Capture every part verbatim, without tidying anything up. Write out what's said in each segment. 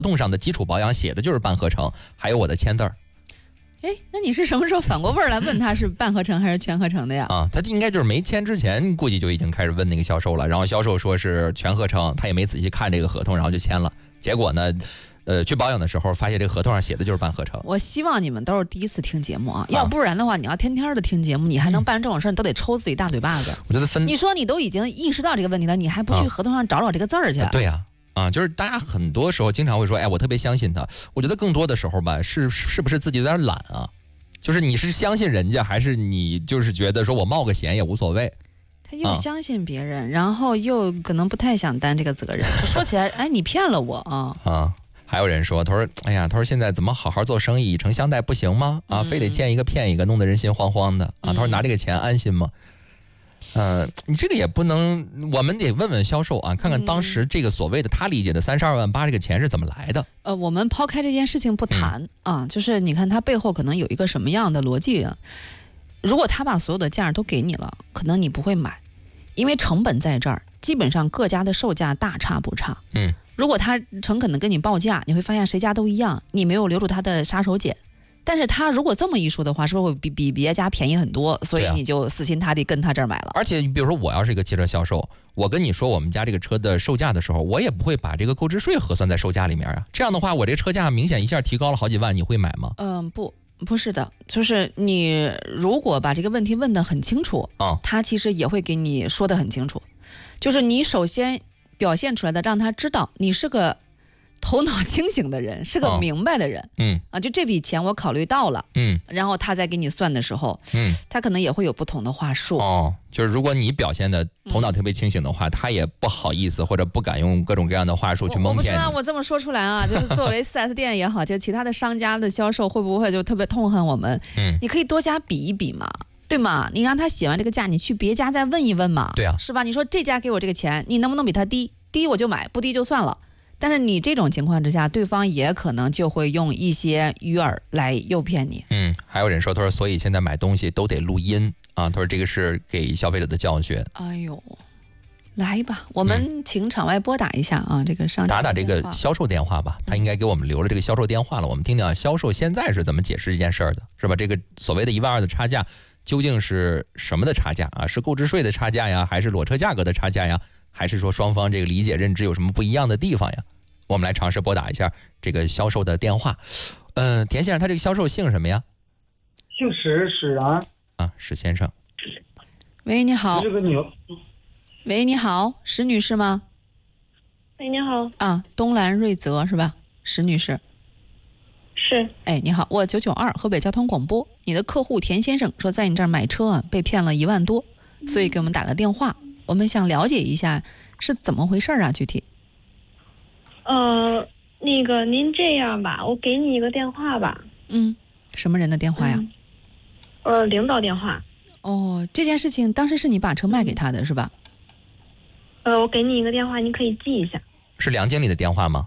同上的基础保养写的就是半合成，还有我的签字儿。 哎，那你是什么时候反过味儿来问他是半合成还是全合成的呀？ 啊，他应该就是没签之前，估计就已经开始问那个销售了，然后销售说是全合成，他也没仔细看这个合同，然后就签了。结果呢，呃，去保养的时候发现这个合同上写的就是半合成。 我希望你们都是第一次听节目啊，要不然的话，你要天天的听节目，你还能办这种事儿，你都得抽自己大嘴巴子。 我觉得分， 你说你都已经意识到这个问题了，你还不去合同上找找这个字儿去？ 啊对呀、啊。啊，就是大家很多时候经常会说，哎，我特别相信他。我觉得更多的时候吧，是是不是自己有点懒啊？就是你是相信人家，还是你就是觉得说我冒个险也无所谓？ 他又相信别人，啊、然后又可能不太想担这个责任。说起来，哎，你骗了我啊！ 啊，还有人说，他说，哎呀，他说现在怎么好好做生意，以诚相待不行吗？啊，非得见一个骗一个，弄得人心惶惶的啊。他说拿这个钱安心吗？呃，你这个也不能，我们得问问销售啊，看看当时这个所谓的他理解的三十二万八这个钱是怎么来的。 呃，我们抛开这件事情不谈、嗯、啊，就是你看他背后可能有一个什么样的逻辑啊？如果他把所有的价都给你了，可能你不会买，因为成本在这儿，基本上各家的售价大差不差。 嗯， 如果他诚恳的跟你报价，你会发现谁家都一样，你没有留住他的杀手锏。但是他如果这么一说的话，是不是会比比别家便宜很多？所以你就死心塌地跟他这儿买了。 而且你比如说，我要是一个汽车销售，我跟你说我们家这个车的售价的时候，我也不会把这个购置税核算在售价里面啊。这样的话，我这车价明显一下提高了好几万，你会买吗？ 嗯，不，不是的，就是你如果把这个问题问得很清楚， 啊、嗯， 他其实也会给你说得很清楚。就是你首先表现出来的，让他知道你是个头脑清醒的人，是个明白的人， 嗯啊，就这笔钱我考虑到了， 嗯， 然后他再给你算的时候， 嗯， 他可能也会有不同的话术。 哦，就是如果你表现的头脑特别清醒的话，嗯、他也不好意思或者不敢用各种各样的话术去蒙骗你。 我不知道我这么说出来啊，就是作为 四 S 店也好，就其他的商家的销售会不会就特别痛恨我们？ 嗯， 你可以多加比一比嘛。对吗？你让他写完这个价，你去别家再问一问嘛。 对啊， 是吧？你说这家给我这个钱，你能不能比他低？低我就买，不低就算了。但是你这种情况之下，对方也可能就会用一些鱼饵来诱骗你。 嗯，还有人说，他说，所以现在买东西都得录音啊。他说这个是给消费者的教训。 哎呦，来吧，我们请场外拨打一下啊，嗯、这个商家打打这个销售电话吧，他应该给我们留了这个销售电话了，我们听听啊，销售现在是怎么解释这件事儿的，是吧？这个所谓的一万二的差价。究竟是什么的差价啊？是购置税的差价呀，还是裸车价格的差价呀？还是说双方这个理解认知有什么不一样的地方呀？我们来尝试拨打一下这个销售的电话。嗯、呃，田先生，他这个销售姓什么呀？ 姓史，史然。 啊，史先生。 喂，你好。 这个女。 喂，你好，史女士吗？ 喂，你好。 啊，东兰瑞泽是吧？史女士。 是， 哎，你好，我九九二河北交通广播，你的客户田先生说在你这儿买车啊，被骗了一万多，所以给我们打了电话，我们想了解一下是怎么回事啊？具体？ 呃，那个您这样吧，我给你一个电话吧。 嗯，什么人的电话呀？ 嗯、呃，领导电话。 哦，这件事情当时是你把车卖给他的是吧？ 呃，我给你一个电话，你可以记一下。 是梁经理的电话吗？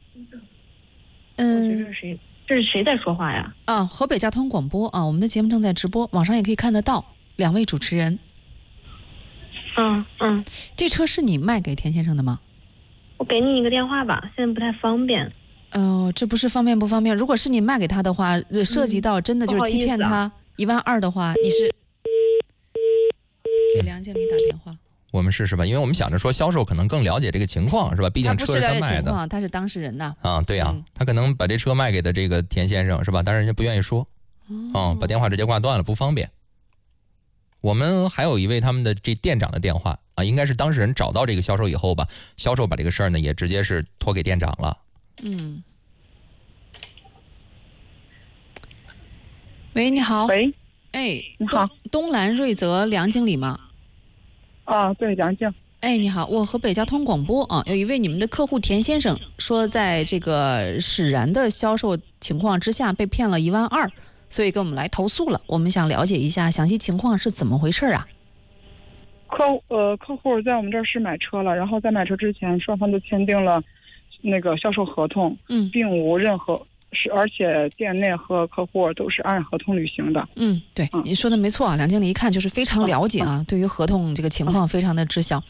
嗯。 我觉得是谁？这是谁在说话呀？ 啊，河北交通广播啊，我们的节目正在直播，网上也可以看得到两位主持人。 嗯嗯， 这车是你卖给田先生的吗？ 我给你一个电话吧，现在不太方便。 哦、呃，这不是方便不方便？如果是你卖给他的话，涉及到真的就是欺骗他一万二的话，你是给梁经理打电话。 我们试试吧，因为我们想着说销售可能更了解这个情况，是吧？毕竟车是他卖的， 他是当事人呐。 啊，对呀、啊嗯，他可能把这车卖给的这个田先生，是吧？但是人家不愿意说，嗯、哦，把电话直接挂断了，不方便。我们还有一位他们的这店长的电话啊，应该是当事人找到这个销售以后吧，销售把这个事儿呢也直接是托给店长了。 嗯。喂，你好。 喂。 哎， 你好。 东兰瑞泽梁经理吗？ 啊，对，梁静。 哎，你好，我河北交通广播啊，有一位你们的客户田先生说，在这个史然的销售情况之下被骗了一万二，所以跟我们来投诉了。我们想了解一下详细情况是怎么回事啊？ 客呃客户在我们这儿是买车了，然后在买车之前，双方都签订了那个销售合同， 嗯， 并无任何。是，而且店内和客户都是按合同履行的。 嗯，对，嗯、你说的没错啊，梁经理一看就是非常了解啊，嗯、对于合同这个情况非常的知晓。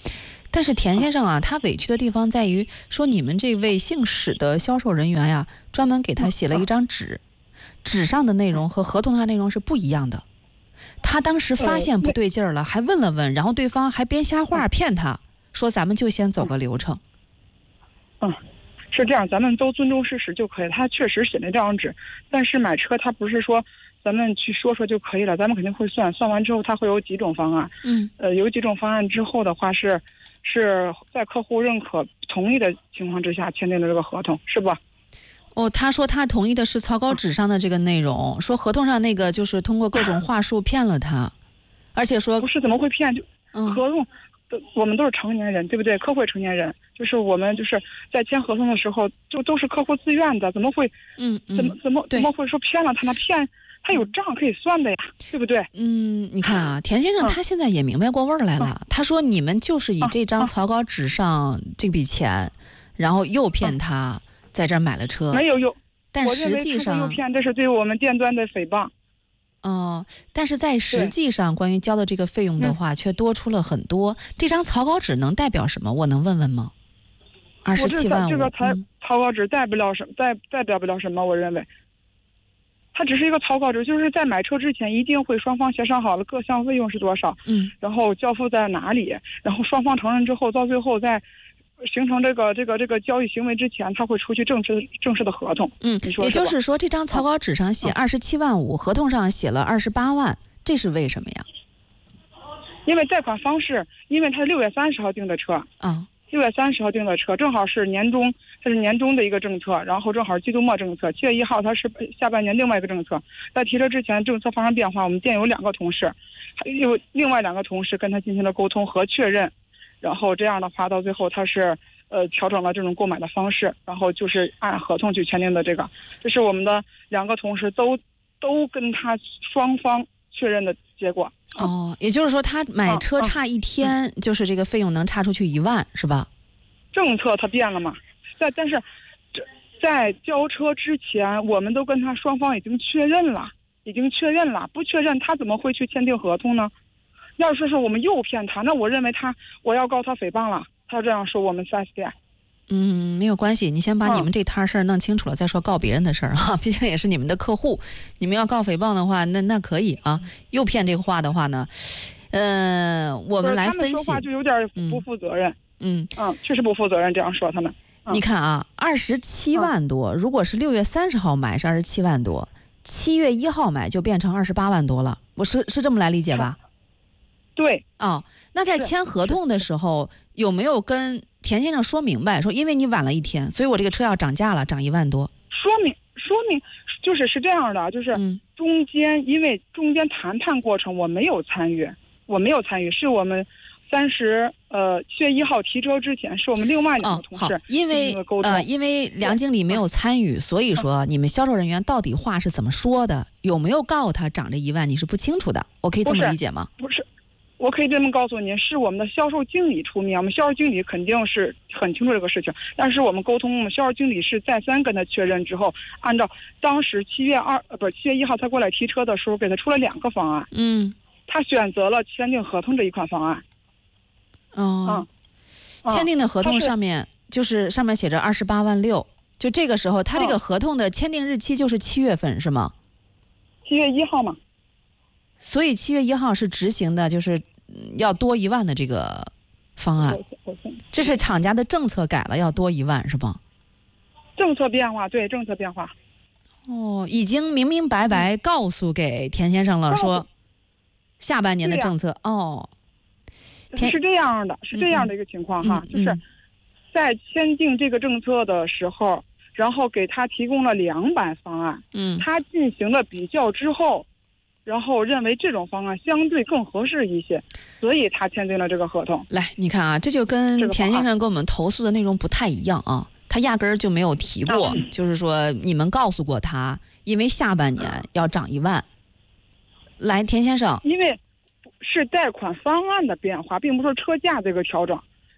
但是田先生啊，他委屈的地方在于说，你们这位姓史的销售人员呀，专门给他写了一张纸，纸上的内容和合同上的内容是不一样的。他当时发现不对劲儿了，还问了问，然后对方还编瞎话骗他，说咱们就先走个流程。 嗯，是这样，咱们都尊重事实就可以。他确实写了这张纸，但是买车他不是说咱们去说说就可以了，咱们肯定会算，算完之后他会有几种方案。 嗯， 呃，有几种方案之后的话是是在客户认可同意的情况之下签订的这个合同，是吧？ 哦，他说他同意的是草稿纸上的这个内容，说合同上那个就是通过各种话术骗了他，而且说不是怎么会骗？就嗯合同，都我们都是成年人，对不对？客户也成年人，就是我们就是在签合同的时候，就都是客户自愿的，怎么会嗯嗯怎么怎么对怎么会说骗了他呢？骗他有账可以算的呀，对不对？ 嗯，你看啊，田先生他现在也明白过味儿来了。他说你们就是以这张草稿纸上这笔钱，然后诱骗他在这儿买了车。 没有有， 但我认为实际上， 他是诱骗，这是对我们店端的诽谤。 哦、但是在实际上，关于交的这个费用的话，却多出了很多。这张草稿纸能代表什么？我能问问吗？二十我这七万五， 这个草嗯草稿纸代不了什么，代代表不了什么，我认为。它只是一个草稿纸，就是在买车之前一定会双方协商好了各项费用是多少， 嗯然后交付在哪里，然后双方承认之后，到最后在形成这个这个这个交易行为之前，他会出具正式正式的合同。 嗯你，说也是吧就是说，这张草稿纸上写二十七万五，合同上写了二十八万，这是为什么呀？ 因为贷款方式，因为他是六月三十号订的车， 啊， 六月三十号订的车，正好是年中，它是年中的一个政策，然后正好季度末政策。七月一号它是下半年另外一个政策，在提车之前政策发生变化，我们店有两个同事，还有另外两个同事跟他进行了沟通和确认，然后这样的话到最后他是呃调整了这种购买的方式，然后就是按合同去签订的这个，这是我们的两个同事都都跟他双方确认的结果。 哦，也就是说，他买车差一天，就是这个费用能差出去一万，是吧？ 政策它变了嘛，在但是这在交车之前，我们都跟他双方已经确认了，已经确认了，不确认他怎么会去签订合同呢？要是说我们诱骗他，那我认为他我要告他诽谤了。他这样说我们 四 S 店。 嗯，没有关系，你先把你们这摊事儿弄清楚了，再说告别人的事儿哈。毕竟也是你们的客户，你们要告诽谤的话，那那可以啊。诱骗这个话的话呢，呃，我们来分析。 他们说话就有点不负责任。 嗯嗯，确实不负责任，这样说他们。嗯、 你看啊，二十七万多，如果是六月三十号买是二十七万多，七月一号买就变成二十八万多了，我是是这么来理解吧？ 对。 哦，那在签合同的时候有没有跟田先生说明白，说因为你晚了一天，所以我这个车要涨价了，涨一万多？ 说明说明就是是这样的，就是中间、嗯、因为中间谈判过程我没有参与，我没有参与，是我们三十呃七月一号提车之前，是我们另外两个同事、 哦、好，因为呃因为梁经理没有参与，所以说你们销售人员到底话是怎么说的，有没有告他涨这一万，你是不清楚的，我可以这么理解吗？ 不是。我可以这么告诉您，是我们的销售经理出面，我们销售经理肯定是很清楚这个事情，但是我们沟通，我们销售经理是再三跟他确认之后，按照当时七月二呃不七月一号他过来提车的时候，给他出了两个方案， 嗯， 他选择了签订合同这一款方案。 哦，嗯、签订的合同上面就是上面写着二十八万六，就这个时候，他这个合同的签订日期就是七月份，是吗？ 七月一号嘛。 所以七月一号是执行的，就是要多一万的这个方案，这是厂家的政策改了，要多一万是吧？ 政策变化，对，政策变化。 哦，已经明明白白告诉给田先生了，说下半年的政策、啊、哦。 是这样的，是这样的一个情况哈，嗯嗯、就是在签订这个政策的时候，然后给他提供了两版方案， 嗯， 他进行了比较之后。然后认为这种方案相对更合适一些，所以他签订了这个合同。 来，你看啊，这就跟田先生跟我们投诉的内容不太一样啊，他压根儿就没有提过，嗯、就是说你们告诉过他，因为下半年要涨一万。来，田先生， 因为是贷款方案的变化，并不是车价这个调整，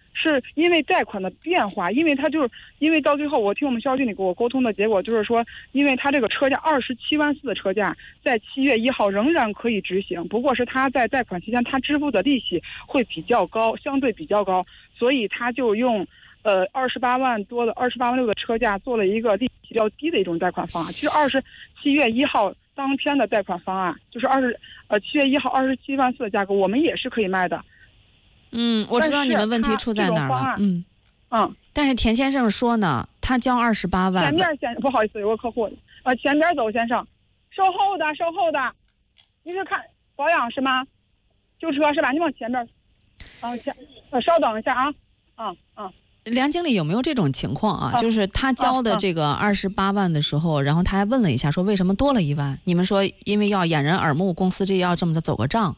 是因为贷款的变化，因为他就是因为到最后，我听我们销售经理给我沟通的结果就是说，因为他这个车价二十七万四的车价，在七月一号仍然可以执行，不过是他在贷款期间他支付的利息会比较高，相对比较高，所以他就用呃二十八万多的二十八万六的车价做了一个利息比较低的一种贷款方案。其实二十七月一号当天的贷款方案就是二十呃七月一号二十七万四的价格，我们也是可以卖的。 嗯，我知道你们问题出在哪儿了。嗯嗯， 但是田先生说呢，他交二十八万。 前面先不好意思，有个客户，呃，前边走，先生，售后的，售后的，你是看保养是吗？修车是吧？你往前边，啊，前，呃，稍等一下啊，啊啊。 梁经理有没有这种情况啊？啊就是他交的这个二十八万的时候，啊啊、然后他还问了一下，说为什么多了一万？你们说因为要掩人耳目，公司这要这么的走个账。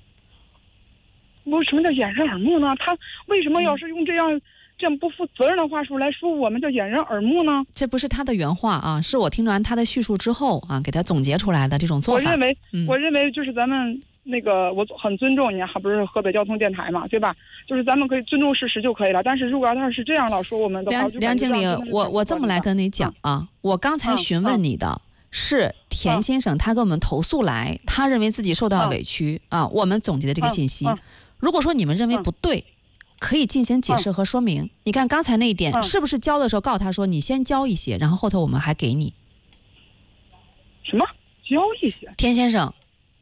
为什么叫掩人耳目呢？他为什么要是用这样、嗯、这样不负责任的话术来说我们叫掩人耳目呢？ 这不是他的原话啊，是我听完他的叙述之后啊，给他总结出来的这种做法。 我认为， 嗯、 我认为就是咱们那个，我很尊重你，还不是河北交通电台嘛，对吧？就是咱们可以尊重事实就可以了。但是如果要他是这样老说我们的话， 梁梁经理，我我这么来跟你讲啊，嗯、我刚才询问你的。嗯嗯是田先生，他跟我们投诉来，他认为自己受到委屈啊。我们总结的这个信息，如果说你们认为不对，可以进行解释和说明。你看刚才那一点，是不是交的时候告诉他说你先交一些，然后后头我们还给你？ 什么交一些？ 田先生，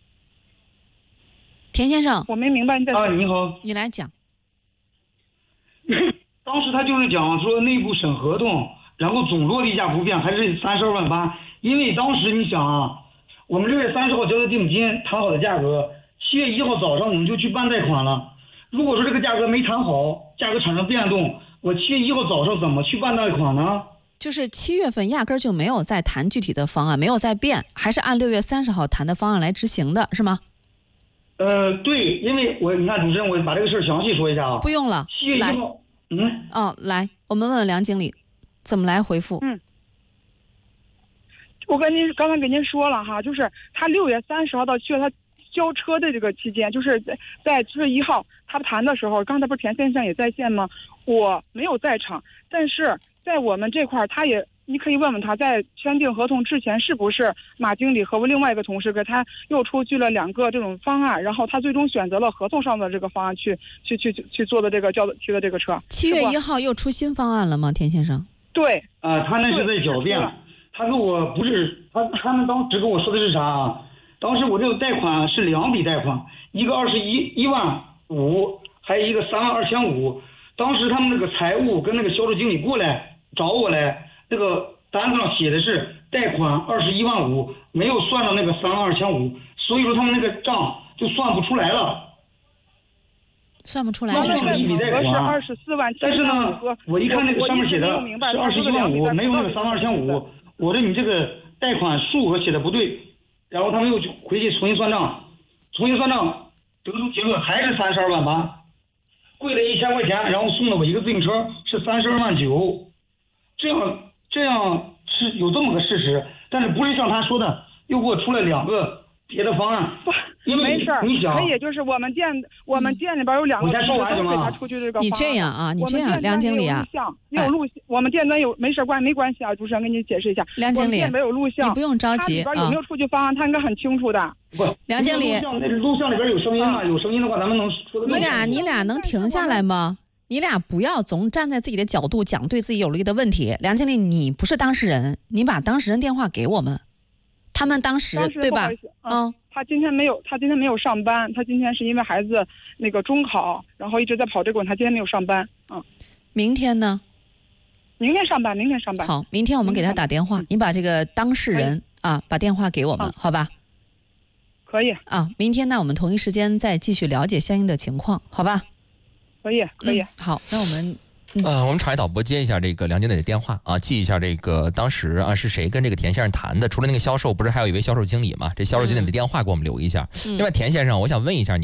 田先生， 我没明白你在啊，你好， 你来讲。 当时他就是讲说内部审合同，然后总落地价不变，还是三十二万八。因为当时你想啊，我们六月三十号交的定金谈好的价格，七月一号早上我们就去办贷款了。如果说这个价格没谈好，价格产生变动，我七月一号早上怎么去办贷款呢？ 就是七月份压根儿就没有再谈具体的方案，没有再变，还是按六月三十号谈的方案来执行的，是吗？ 呃，对，因为我你看主持人，我把这个事儿详细说一下啊。 不用了， 七月一号，嗯， 哦，来，我们问问梁经理，怎么来回复？ 嗯。我跟您刚才跟您说了哈，就是他六月三十号到七月他交车的这个期间，就是在在七月一号他谈的时候，刚才不是田先生也在线吗？我没有在场，但是在我们这块他也，你可以问问他在签订合同之前是不是马经理和我另外一个同事给他又出具了两个这种方案，然后他最终选择了合同上的这个方案去去去去做的这个交的提的这个车。 七月一号又出新方案了吗，田先生？ 对， 啊、呃，他那是在狡辩。他跟我不是他，他们当时跟我说的是啥啊？当时我这个贷款是两笔贷款，一个二十一一万五，还有一个三万二千五。当时他们那个财务跟那个销售经理过来找我来，那个单子上写的是贷款二十一万五，没有算上那个三万二千五，所以说他们那个账就算不出来了。 算不出来是什么意思？ 是二十四万， 但是呢，我一看那个上面写的是二十一万五，没有那个三万二千五。我说你这个贷款数额写的不对，然后他们又回去重新算账，重新算账得出结论还是三十二万八，贵了一千块钱，然后送了我一个自行车是三十二万九，这样这样是有这么个事实，但是不是像他说的又给我出了两个别的方案。因为没事儿， 你想， 可以就是我们店我们店里边有两个， 我先说完行吗？ 你这样啊，你这样，梁经理啊， 有录像，我们店端有没事关没关系啊，主持人给你解释一下。 梁经理， 店里边有录像， 你不用着急啊。有没有出具方案，他应该很清楚的。 不， 梁经理， 录像录像里边有声音啊，有声音的话咱们能说。 你俩你俩能停下来吗？你俩不要总站在自己的角度讲对自己有利的问题。梁经理，你不是当事人，你把当事人电话给我们，他们当时对吧？ 嗯。他今天没有，他今天没有上班。他今天是因为孩子那个中考，然后一直在跑这个，他今天没有上班。嗯， 明天呢？ 明天上班，明天上班。 好，明天我们给他打电话，你把这个当事人啊，把电话给我们， 啊、 好吧？ 可以啊，明天呢，我们同一时间再继续了解相应的情况，好吧？ 可以，可以。 嗯、好，那我们。 嗯、呃，我们场外导播接一下这个梁经理的电话啊，记一下这个当时啊是谁跟这个田先生谈的。除了那个销售，不是还有一位销售经理吗？这销售经理的电话给我们留一下。嗯、另外，田先生，我想问一下你。